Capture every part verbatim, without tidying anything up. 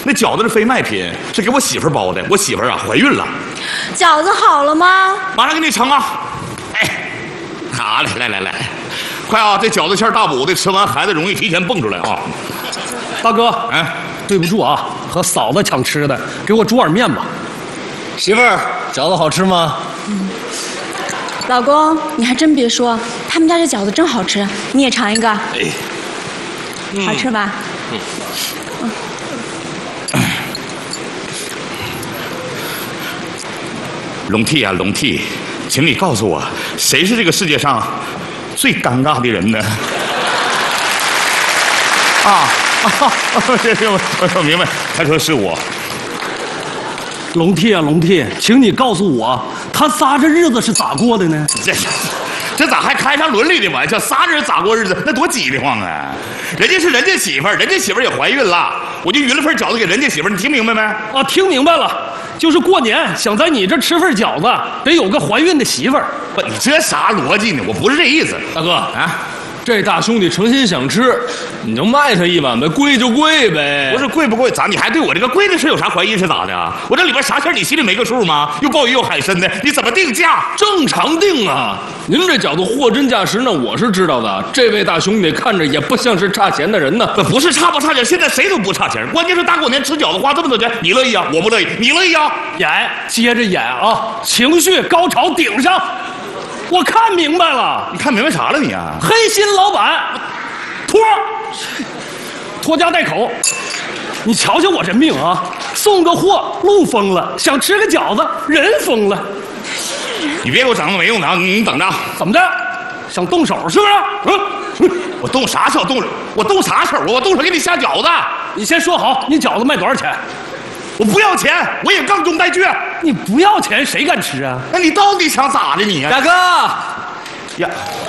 那饺子是非卖品，是给我媳妇包的。我媳妇啊怀孕了。 饺子好了吗？ 马上给你盛啊！哎，好嘞，来来来，快啊！这饺子馅大补的，吃完孩子容易提前蹦出来啊。 大哥， 哎， 对不住啊，和嫂子抢吃的，给我煮碗面吧。 媳妇儿，饺子好吃吗？ 嗯。老公，你还真别说，他们家这饺子真好吃，你也尝一个。哎，嗯、好吃吧？嗯。嗯、 龙弟啊，龙弟，请你告诉我，谁是这个世界上最尴尬的人呢？啊啊！这这我我明白，他说是我。 龙弟啊，龙弟，请你告诉我，他仨这日子是咋过的呢？ 这这咋还开上伦理的玩笑？仨人咋过日子？那多挤得慌啊！人家是人家媳妇儿，人家媳妇儿也怀孕了，我就匀了份饺子给人家媳妇儿，你听明白没？ 啊，听明白了，就是过年想在你这吃份饺子，得有个怀孕的媳妇儿。 不，你这啥逻辑呢？我不是这意思， 大哥啊。 这大兄弟诚心想吃，你就卖他一碗呗，贵就贵呗。 不是贵不贵，咋你还对我这个贵的事有啥怀疑是咋的啊？我这里边啥馅你心里没个数吗？又鲍鱼又海参的，你怎么定价？ 正常定啊！您这饺子货真价实呢，我是知道的。这位大兄弟看着也不像是差钱的人呢。 不是差不差钱，现在谁都不差钱，关键是大过年吃饺子花这么多钱，你乐意啊？我不乐意，你乐意啊？ 演，接着演啊！情绪高潮顶上。我看明白了， 你看明白啥了你啊？ 黑心老板，托，拖家带口，你瞧瞧我这命啊！送个货路疯了，想吃个饺子人疯了。 你别给我整那没用的啊！你等着， 怎么的？想动手是不是？ 嗯，我动啥手？动我动啥手啊？我动手给你下饺子。 你先说好，你饺子卖多少钱？ 我不要钱，我也杠中带倔。 你不要钱，谁敢吃啊？ 那你到底想咋的你啊？ 大哥， 呀，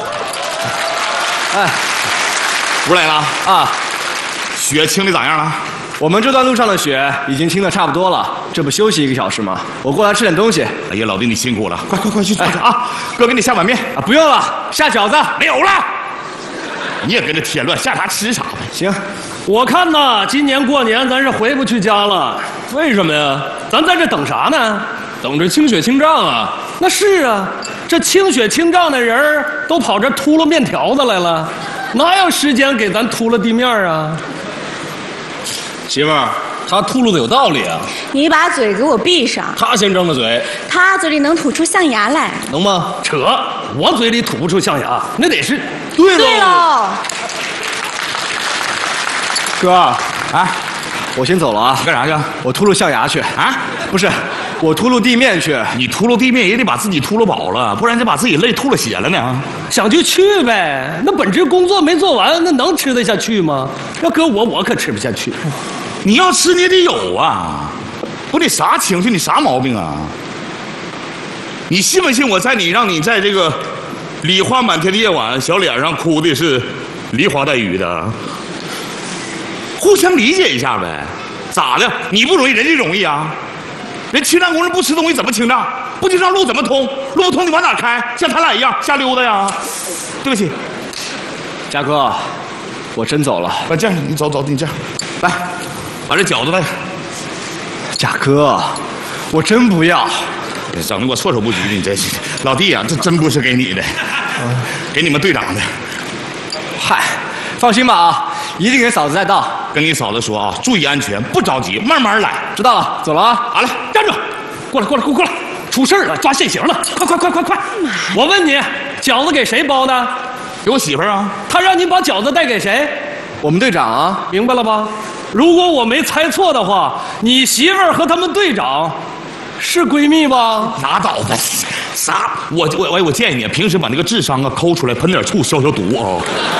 哎， 不来了啊？ 雪清的咋样了？ 我们这段路上的雪已经清的差不多了，这不休息一个小时吗？我过来吃点东西。 哎呀，老弟你辛苦了，快快快去坐着啊！哥给你下碗面啊，不用了，下饺子没有了。你也跟着添乱，下啥吃啥呗。 行。 我看呐，今年过年咱是回不去家了。 为什么呀？ 咱在这等啥呢？ 等着清雪清账啊！ 那是啊，这清雪清账的人都跑这秃噜面条子来了，哪有时间给咱秃噜地面啊？ 媳妇儿，他秃噜的有道理啊！ 你把嘴给我闭上！ 他先张着嘴， 他嘴里能吐出象牙来， 能吗？ 扯！我嘴里吐不出象牙，那得是对喽。 对喽。 哥，啊，我先走了啊！ 干啥去？ 我秃噜象牙去啊？ 不是，我秃噜地面去。 你秃噜地面也得把自己秃噜饱了，不然得把自己累秃噜血了呢。 想就去呗，那本职工作没做完，那能吃得下去吗？要搁我，我可吃不下去。 你要吃你也得有啊！不，你啥情绪？你啥毛病啊？你信不信我在你让你在这个梨花满天的夜晚，小脸上哭的是梨花带雨的？互相理解一下呗，咋的？你不容易，人家容易啊！人清账工人不吃东西怎么清账？不清账路怎么通？路不通你往哪开？像他俩一样瞎溜达呀？对不起， 嘉哥，我真走了。 啊，这样你走走，你这样，来，把这饺子来。 嘉哥，我真不要。 整的我措手不及的，你这是老弟呀、啊，这真不是给你的，给你们队长的。 嗨，放心吧啊。一定给嫂子带到， 跟你嫂子说啊，注意安全，不着急，慢慢来。 知道了，走了啊！ 好了，站住！过来，过来，过过来！出事了，抓现行了！快快快快快！我问你，饺子给谁包的？ 给我媳妇儿啊。 他让你把饺子带给谁？ 我们队长啊， 明白了吧？如果我没猜错的话，你媳妇儿和他们队长是闺蜜吧？ 拉倒吧！啥？我我我我建议你，平时把那个智商啊抠出来，喷点醋消消毒啊。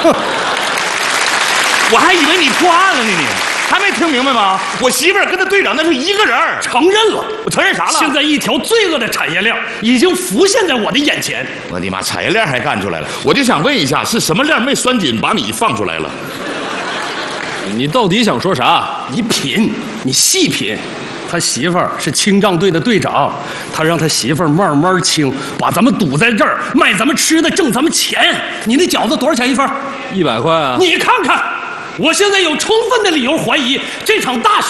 我还以为你破案了呢，你还没听明白吗？我媳妇儿跟他队长那是一个人。 承认了， 我承认啥了？ 现在一条罪恶的产业链已经浮现在我的眼前。 我的妈，产业链还干出来了！我就想问一下，是什么链没拴紧把你放出来了？ 你到底想说啥？ 你品，你细品。他媳妇儿是清账队的队长，他让他媳妇儿慢慢清，把咱们堵在这儿，卖咱们吃的，挣咱们钱。你那饺子多少钱一份？ 一百块啊！ 你看看。我现在有充分的理由怀疑这场大